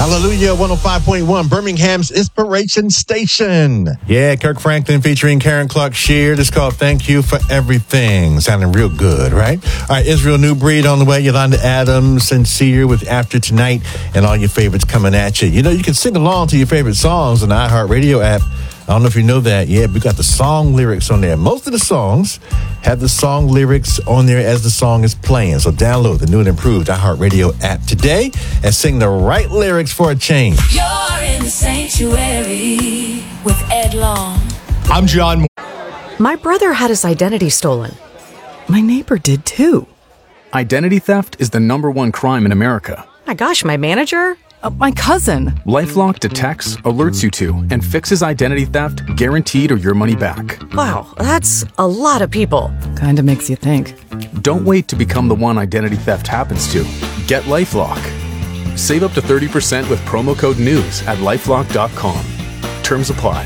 Hallelujah, 105.1, Birmingham's Inspiration Station. Yeah, Kirk Franklin featuring Karen Clark Sheard. It's called Thank You for Everything. Sounding real good, right? All right, Israel New Breed on the way. Yolanda Adams, Sincere with After Tonight, and all your favorites coming at you. You know, you can sing along to your favorite songs on the iHeartRadio app. I don't know if you know that. Yeah, we got the song lyrics on there. Most of the songs have the song lyrics on there as the song is playing. So download the new and improved iHeartRadio app today and sing the right lyrics for a change. You're in the sanctuary with Ed Long. I'm John. My brother had his identity stolen. My neighbor did too. Identity theft is the #1 crime in America. My gosh, my manager? My cousin. LifeLock detects, alerts you to, and fixes identity theft guaranteed or your money back. Wow, that's a lot of people. Kinda makes you think. Don't wait to become the one identity theft happens to. Get LifeLock. Save up to 30% with promo code NEWS at LifeLock.com. Terms apply.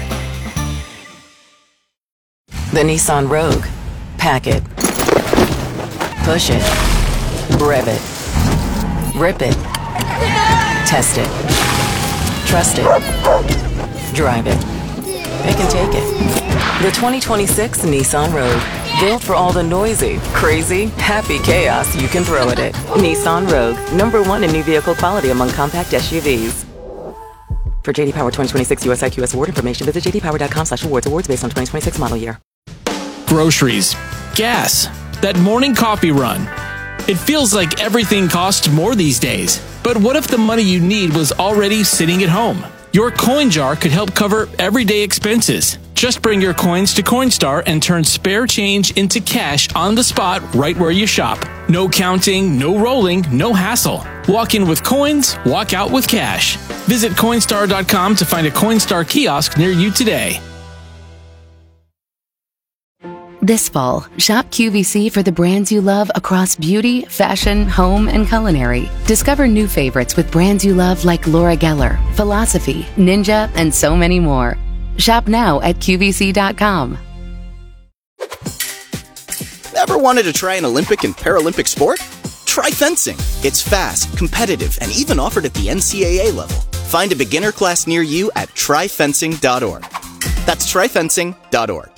The Nissan Rogue. Pack it. Push it. Rev it. Rip it. Test it. Trust it. Drive it. Pick and take it. The 2026 Nissan Rogue. Built for all the noisy, crazy, happy chaos you can throw at it. Nissan Rogue. #1 in new vehicle quality among compact SUVs. For JD Power 2026 US IQS award information, visit jdpower.com/awards. Awards based on 2026 model year. Groceries. Gas. That morning coffee run. It feels like everything costs more these days. But what if the money you need was already sitting at home? Your coin jar could help cover everyday expenses. Just bring your coins to Coinstar and turn spare change into cash on the spot right where you shop. No counting, no rolling, no hassle. Walk in with coins, walk out with cash. Visit Coinstar.com to find a Coinstar kiosk near you today. This fall, shop QVC for the brands you love across beauty, fashion, home, and culinary. Discover new favorites with brands you love like Laura Geller, Philosophy, Ninja, and so many more. Shop now at QVC.com. Ever wanted to try an Olympic and Paralympic sport? Try fencing. It's fast, competitive, and even offered at the NCAA level. Find a beginner class near you at tryfencing.org. That's tryfencing.org.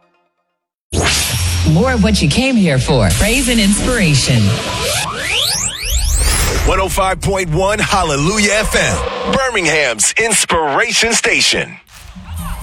More of what you came here for. Praise and inspiration. 105.1 Hallelujah FM, Birmingham's Inspiration Station.